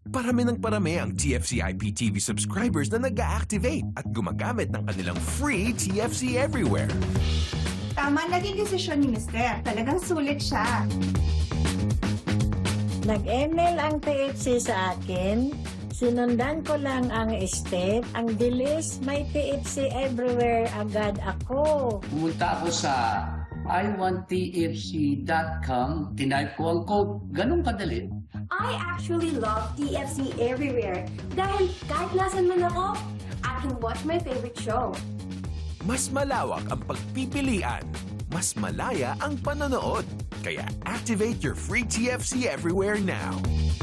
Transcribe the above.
Parami ng parami ang TFC IPTV subscribers na nag-a-activate at gumagamit ng kanilang free TFC Everywhere. Tama naging desisyon ni Mister. Talagang sulit siya. Nag-email ang TFC sa akin. Sinundan ko lang ang step. Ang bilis, may TFC everywhere agad ako. Pumunta ako sa iwanttfc.com, tinype ko ang code. Ganun kadali. I actually love TFC everywhere dahil kahit nasan man ako, I can watch my favorite show. Mas malawak ang pagpipilian, mas malaya ang panonood. Kaya activate your free TFC Everywhere now.